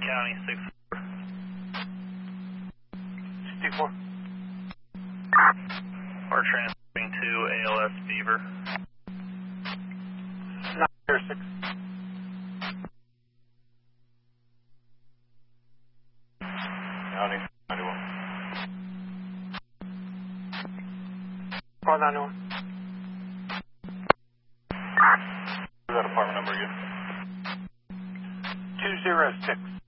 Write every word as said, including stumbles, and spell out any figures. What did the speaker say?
County, six four. sixty-four. We're transferring to A L S Beaver. nine zero six. County, ninety-one. four ninety-one. What's that apartment number again? two zero six.